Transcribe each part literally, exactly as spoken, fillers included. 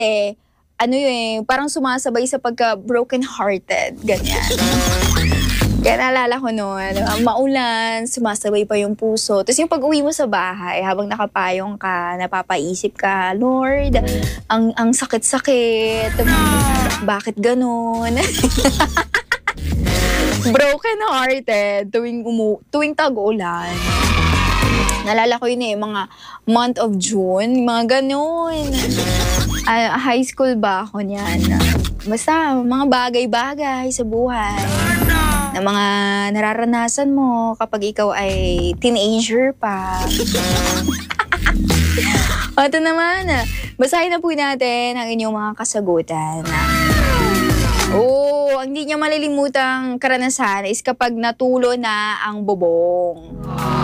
eh, ano yun eh, parang sumasabay sa pagka broken-hearted, ganyan. Kaya naalala ko noon, maulan, sumasabay pa yung puso. Tapos yung pag-uwi mo sa bahay, habang nakapayong ka, napapaisip ka, Lord, ang ang sakit-sakit, bakit ganun? Broken-hearted tuwing, umu tuwing tag-ulan. Naalala ko yun eh, mga month of June, mga ganun. Uh, high school ba ako niyan? Basta, mga bagay-bagay sa buhay na mga nararanasan mo kapag ikaw ay teenager pa. O, ito naman, basahin na po natin ang inyong mga kasagutan. Oo, ang hindi niya malilimutang karanasan is kapag natulo na ang bubong.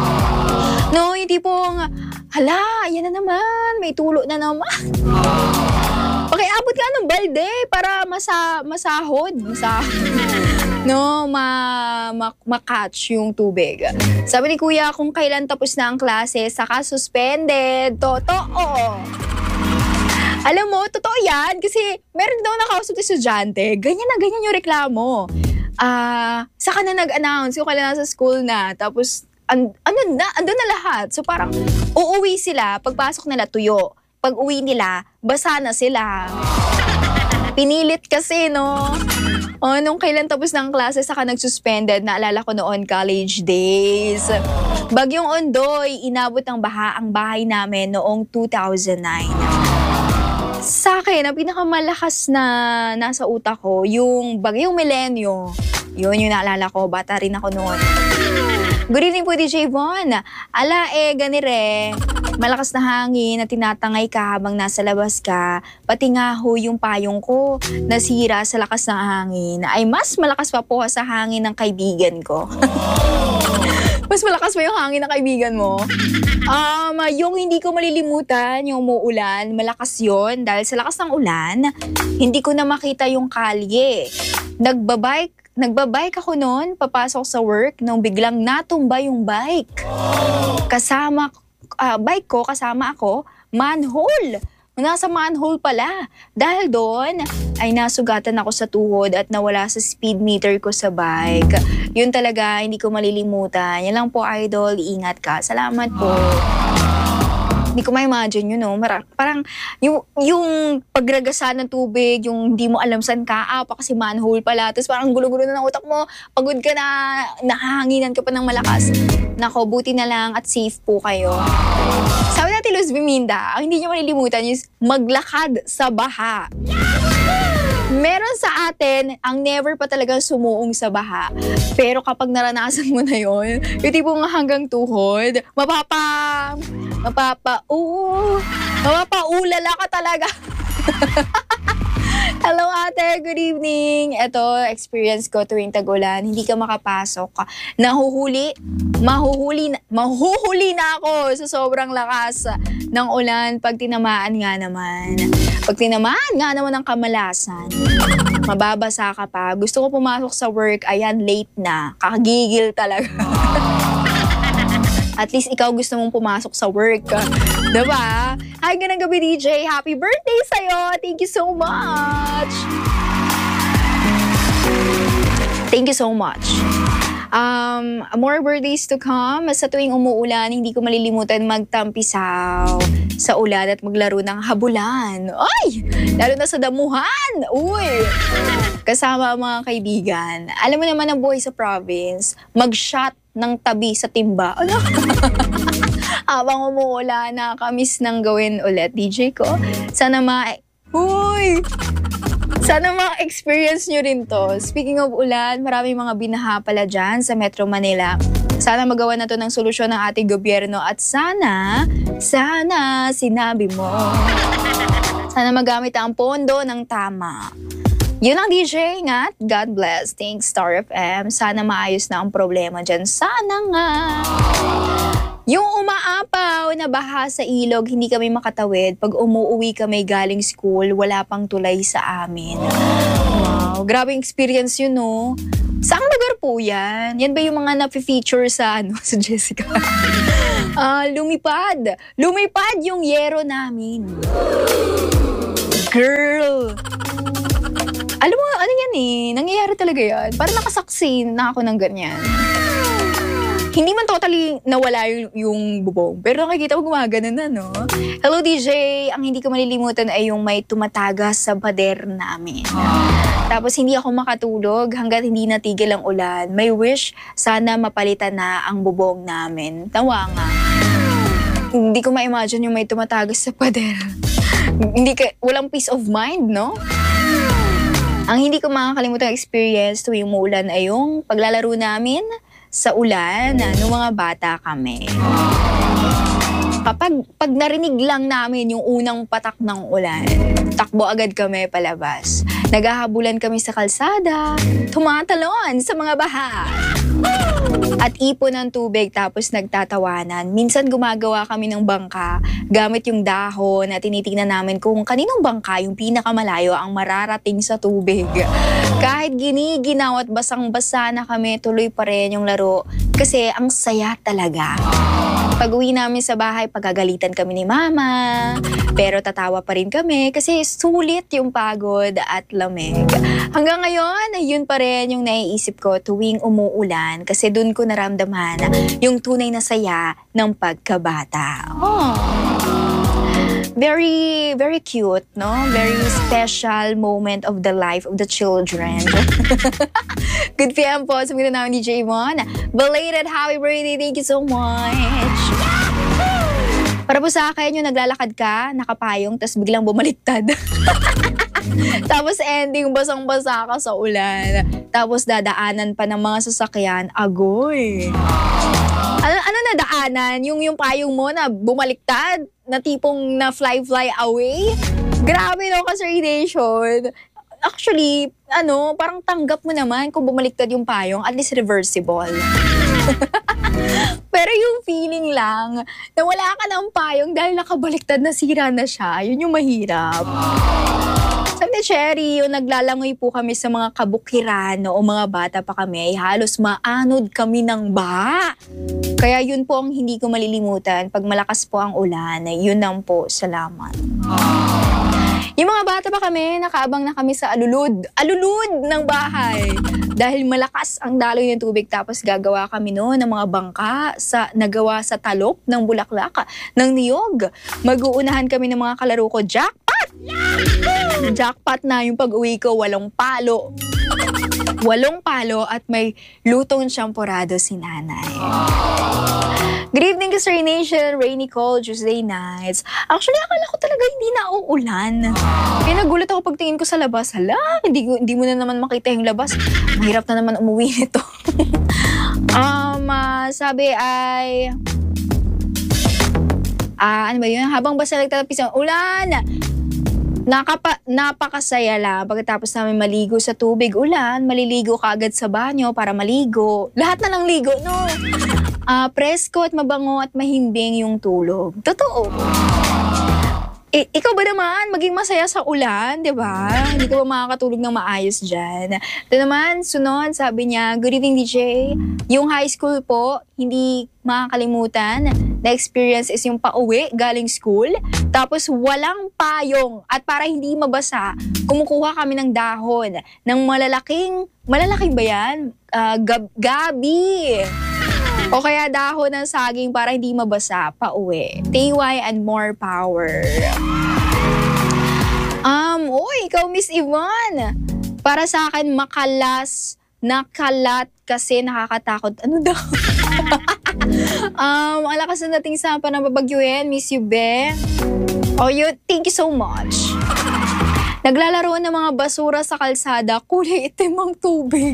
No, yung tipong, hala, yan na naman, may tulo na naman. Pakiabot ka ng balde para masa, masahod. Masahod. No, ma, ma, ma-catch yung tubig. Sabi ni Kuya, kung kailan tapos na ang klase, saka suspended. Totoo. Alam mo, totoo yan. Kasi meron daw nakausap na estudyante. Ganyan na ganyan yung reklamo. Ah, uh, saka na nag-announce yung kailan nasa school na. Tapos, an, ano na, andun na lahat. So parang, uuwi sila, pagpasok nila tuyo. Pag uwi nila, basa na sila. Pinilit kasi, no? O, nung kailan tapos ng klase, saka nag-suspended, naalala ko noon, college days. Bagyong Ondoy, inabot ng baha ang bahay namin noong two thousand nine. Sa akin, ang pinakamalakas na nasa utak ko, yung Bagyong Milenyo. Yun yung naalala ko, bata rin ako noon. Good evening po, D J Von. Ala eh, ganire. Malakas na hangin na tinatangay ka habang nasa labas ka. Pati nga ho yung payong ko nasira sa lakas ng hangin. Ay mas malakas pa po sa hangin ng kaibigan ko. Mas malakas pa yung hangin ng kaibigan mo. Um, yung hindi ko malilimutan, yung umuulan, malakas yon dahil sa lakas ng ulan, hindi ko na makita yung kalye. Nagbabike Nagbabike ako noon, papasok sa work, nung biglang natumba yung bike. Kasama, uh, bike ko, kasama ako, manhole. Nasa manhole pala. Dahil doon, ay nasugatan ako sa tuhod at nawala sa speed meter ko sa bike. Yun talaga, hindi ko malilimutan. Yan lang po, idol. Ingat ka. Salamat po. Hindi ko ma-imagine yun, no? Marang, parang yung, yung pagragasa ng tubig, yung hindi mo alam saan ka, ah, pa kasi manhole pala. Tapos parang gulo-gulo na ng utak mo, pagod ka na, nakahanginan ka pa ng malakas. Nako, buti na lang at safe po kayo. Sabi natin, Luz Biminda, ang hindi nyo malilimutan is maglakad sa baha. Meron sa atin ang never pa talagang sumuong sa baha. Pero kapag naranasan mo na yon, yung tipong hanggang tuhod, mapapa, mapapa, oo, mapapaulala ka talaga. Hello ate, good evening. Ito, experience ko tuwing tag-ulan, hindi ka makapasok. Nahuhuli, mahuhuli, mahuhuli na ako sa sobrang lakas ng ulan pag tinamaan nga naman. Pag tinamaan nga naman ng kamalasan, mababasa ka pa. Gusto ko pumasok sa work, ayan, late na. Kakagigil talaga. At least ikaw gusto mong pumasok sa work. Diba? Hi, ganang gabi, D J. Happy birthday sa'yo. Thank you so much. Thank you so much. Um, more birthdays to come. Sa tuwing umuulan, hindi ko malilimutan magtampisaw sa ulan at maglaro ng habulan. Ay! Lalo na sa damuhan. Uy! Kasama ang mga kaibigan. Alam mo naman ang buhay sa province, mag-shot ng tabi sa timba. Ano? Habang umuulan, nakakamiss nang gawin ulit, D J ko. Sana ma... Uy! Sana ma-experience nyo rin to. Speaking of ulan, maraming mga binaha pala dyan sa Metro Manila. Sana magawa na to ng solusyon ng ating gobyerno at sana, sana sinabi mo. Sana magamit ang pondo ng tama. Yun ang D J, ingat. God bless. Thanks, Star F M. Sana maayos na ang problema dyan. Sana nga. Yung umaapaw na baha sa ilog, hindi kami makatawid. Pag umuuwi kami galing school, wala pang tulay sa amin. Wow, grabing experience yun, no? Saang lugar po yan? Yan ba yung mga na-feature sa, ano, sa Jessica? uh, lumipad. Lumipad yung yero namin. Girl! Alam mo, ano yan eh, nangyayari talaga yan. Parang nakasaksi na ako ng ganyan. Hindi man totally nawala yung, yung bubong, pero nakikita ko gumagana na, no? Hello, D J! Ang hindi ko malilimutan ay yung may tumatagas sa pader namin. Tapos hindi ako makatulog hanggat hindi natigil ang ulan. May wish, sana mapalitan na ang bubong namin. Tawa nga. Hindi ko ma-imagine yung may tumatagas sa pader. Hindi ka, walang peace of mind, no? Ang hindi ko makakalimutan experience tuwing umuulan ay yung paglalaro namin sa ulan nung mga bata kami. Kapag pag narinig lang namin yung unang patak ng ulan, takbo agad kami palabas. Naghahabulan kami sa kalsada, tumatalon sa mga baha. At ipon ng tubig tapos nagtatawanan. Minsan gumagawa kami ng bangka gamit yung dahon at tinitingnan namin kung kaninong bangka yung pinakamalayo ang mararating sa tubig. Kahit giniginaw at basang-basa na kami, tuloy pa rin yung laro kasi ang saya talaga. Pag-uwi namin sa bahay, pagagalitan kami ni Mama. Pero tatawa pa rin kami kasi sulit yung pagod at lamig. Hanggang ngayon, yun pa rin yung naiisip ko tuwing umuulan kasi dun ko naramdaman yung tunay na saya ng pagkabata. Oh. Very, very cute, no? Very special moment of the life of the children. Good P M po. Sabi na namin D J Mon. Belated happy birthday. Thank you so much. Para po sa akin, yung naglalakad ka, nakapayong, tapos biglang bumaliktad. Tapos ending, basang-basa ka sa ulan. Tapos dadaanan pa ng mga sasakyan, agoy. Ano, ano na daanan? Yung, yung payong mo na bumaliktad? Na tipong na fly-fly away? Grabe no, consideration. Actually, ano, parang tanggap mo naman kung bumaliktad yung payong, at least reversible. Pero yung feeling lang na wala ka ng payong dahil nakabaliktad na sira na siya, yun yung mahirap. Sabi ni Cherry, yung naglalangoy po kami sa mga kabukiran o mga bata pa kami, ay halos maanod kami ng baha. Kaya yun po ang hindi ko malilimutan. Pag malakas po ang ulan, yun lang po, salamat. Yung mga bata pa kami, nakaabang na kami sa alulud. Alulud ng bahay. Dahil malakas ang daloy ng tubig, tapos gagawa kami noon ng mga bangka sa, nagawa sa talop ng bulaklak, ng niyog. Mag-uunahan kami ng mga kalaro ko, jackpot! Jackpot na yung pag-uwi ko, walong palo. Walong palo at may lutong champurado si nanay. Good evening, Kasari Nation. Rainy, cold Tuesday nights. Actually, akala ko talaga hindi na uulan. Kaya nagulat ako pagtingin ko sa labas. Hala, hindi, hindi mo na naman makita yung labas. Mahirap na naman umuwi nito. um, uh, sabi ay... Ah, uh, ano ba yun? Habang basta nagtatapis ang ulan, Nakapa, napakasaya lang pagkatapos namin maligo sa tubig ulan, maliligo ka agad sa banyo para maligo. Lahat na lang ligo, no? Uh, presko at mabango at mahimbing yung tulog. Totoo. I ikaw ba naman maging masaya sa ulan, di ba? Hindi ka ba makakatulog ng maayos dyan? Ito naman, sunod, sabi niya, good evening D J. Yung high school po, hindi makakalimutan na experience is yung pauwi galing school. Tapos walang payong at para hindi mabasa, kumukuha kami ng dahon ng malalaking, malalaking ba yan? Uh, gab gabi. O kaya dahon ng saging para hindi mabasa, pauwi. T Y and more power. Um, uy, ikaw Miss Yvonne. Para sa akin, makalas, nakalat kasi nakakatakot. Ano daw? um, ang lakas na dating sa panababagyuhin, Miss Yube. Oh, you, thank you so much. Naglalaro ng mga basura sa kalsada, kulay itim ang tubig.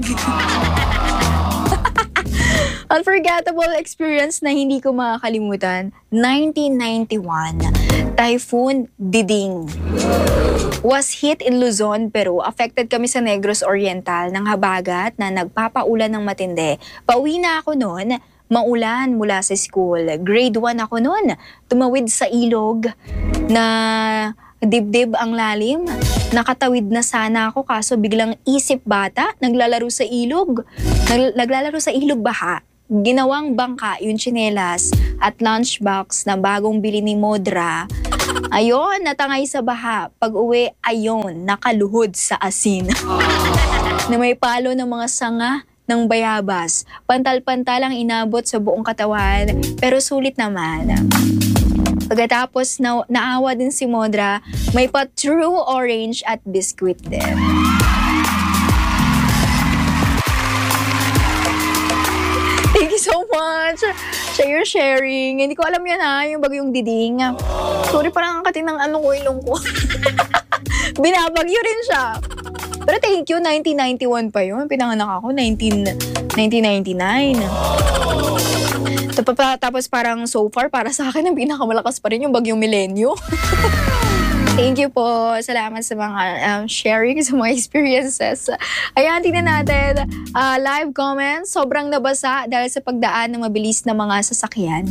Unforgettable experience na hindi ko makakalimutan. nineteen ninety-one, Typhoon Diding was hit in Luzon, Peru. Affected kami sa Negros Oriental ng habagat na nagpapaulan ng matindi. Pauwi na ako noon, maulan mula sa school. Grade one ako noon. Tumawid sa ilog na dibdib ang lalim. Nakatawid na sana ako kaso biglang isip bata, naglalaro sa ilog. Nag naglalaro sa ilog baha. Ginawang bangka yung tsinelas at lunchbox na bagong bili ni Modra. Ayon, natangay sa baha. Pag-uwi, ayon, nakaluhod sa asin. Na may palo ng mga sanga ng bayabas. Pantal-pantal ang inabot sa buong katawan, pero sulit naman. Pagkatapos na naawa din si Modra, may pa true orange at biscuit din. Thank you so much sa your sharing. Hindi ko alam yan ha, yung bagyong diding. Sorry, parang ang kating ng ano ko, ilong ko. Binabagyo rin siya. Pero thank you, nineteen ninety-one pa yun. Pinanganak ako, nineteen ninety-nine. Tapos parang so far, para sa akin, ang pinakamalakas pa rin yung bagyong milenyo. Thank you po. Salamat sa mga um, sharing, sa mga experiences. Ayan, tingnan natin. Uh, live comments. Sobrang nabasa dahil sa pagdaan ng mabilis na mga sasakyan.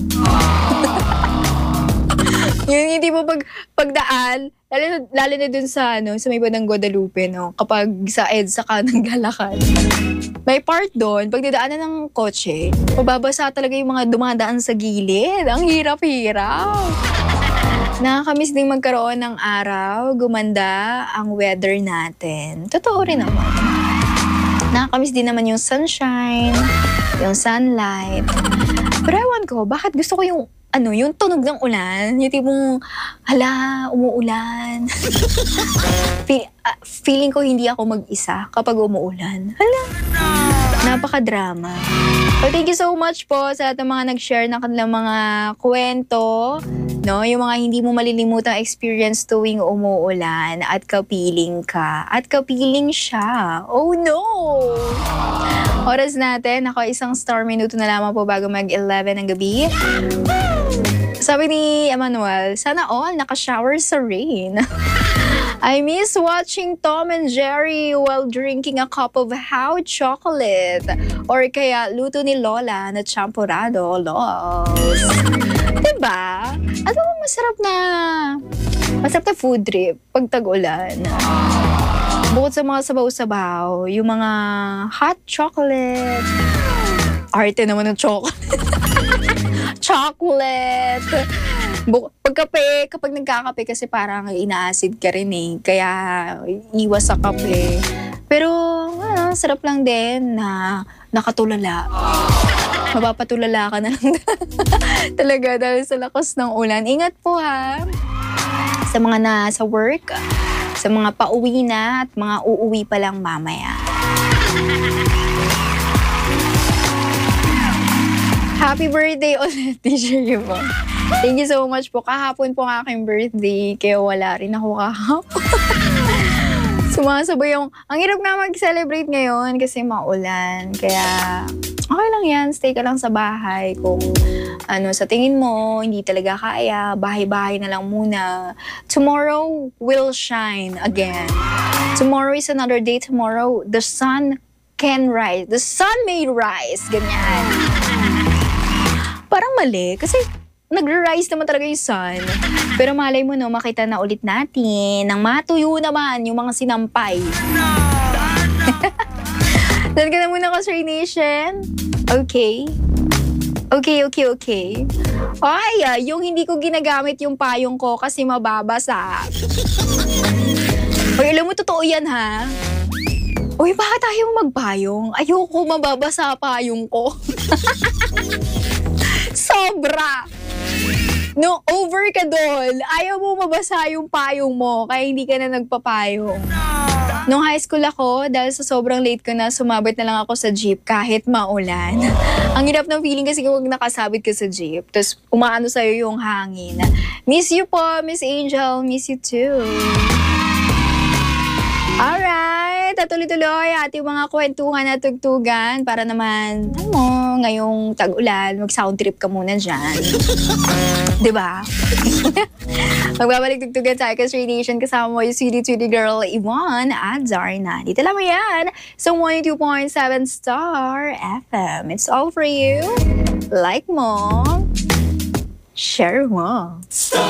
Yung hindi mo pag, pagdaan, lalo, lalo na dun sa, ano, sa may bandang Guadalupe, no? Kapag sa EDSA ka naglalakad. May part doon, pag didaanan ng kotse, mababasa talaga yung mga dumadaan sa gilid. Ang hirap-hirap. Nakakamiss din magkaroon ng araw, gumanda ang weather natin. Totoo rin naman. Nakakamiss din naman yung sunshine, yung sunlight. Pero ewan ko, bakit gusto ko yung, ano, yung tunog ng ulan? Yung tipong, hala, umuulan. Feel, uh, feeling ko hindi ako mag-isa kapag umuulan. Hala, napaka-drama. So, thank you so much po sa lahat ng mga nag-share ng kanilang mga kwento. No, yung mga hindi mo malilimutang experience tuwing umuulan at kapiling ka. At kapiling siya. Oh no! Oras natin, ako isang star minuto na lamang po bago mag eleven ng gabi. Sabi ni Emmanuel, sana all naka-shower sa rain. I miss watching Tom and Jerry while drinking a cup of hot chocolate. Or kaya luto ni Lola na champurado. Lols. Diba? Ano ba masarap na masarap na food trip pag tag-ulan? Bukod sa mga sabaw-sabaw, yung mga hot chocolate. Arte naman ng chocolate. Chocolate. Buk- pagkape, kapag nagkakape kasi parang ina-acid ka rin eh. Kaya iwas sa kape. Pero ano, sarap lang din na nakatulala. Mapapatulala ka na lang talaga dahil sa lakas ng ulan. Ingat po ha. Sa mga nasa work, sa mga pauwi na at mga uuwi pa lang mamaya. Happy birthday ulit, Teacher Yvonne. Thank you so much po. Kahapon po ang aking birthday, kaya wala rin ako kahapon. Sumasabay yung... Ang hirap na mag-celebrate ngayon kasi maulan. Kaya okay lang yan, stay ka lang sa bahay. Kung ano, sa tingin mo, hindi talaga kaya, bahay-bahay na lang muna. Tomorrow will shine again. Tomorrow is another day. Tomorrow, the sun can rise. The sun may rise. Ganyan. Parang mali, kasi nag-rise naman talaga yung sun. Pero malay mo no, makita na ulit natin nang matuyo naman yung mga sinampay. Doon ka na muna, Kasri Nation. Okay. Okay, okay, okay. Ay, ah, yung hindi ko ginagamit yung payong ko kasi mababasa. Uy, alam mo, totoo yan ha. Uy, bakit tayo magpayong? Ayoko mababasa payong ko. Sobra! No, over ka doon. Ayaw mo mabasa yung payong mo, kaya hindi ka na nagpapayong. Nung high school ako, dahil sa sobrang late ko na, sumabit na lang ako sa jeep kahit maulan. Ang hirap ng feeling kasi kung nakasabit ka sa jeep, tapos umaano sa'yo yung hangin. Miss you po, Miss Angel. Miss you too. Alright, tuloy-tuloy ating mga kwentuhan at tugtugan para naman, alam mo, ngayong tag-ulan, mag-sound trip ka muna dyan. Diba? Magbabalik tugtugan tayo ka Kasri Nation, kasama mo yung sweetie sweetie girl Yvonne at Zarna. Dito lang mo yan sa one oh two point seven Star F M. It's all for you. Like mo, share mo.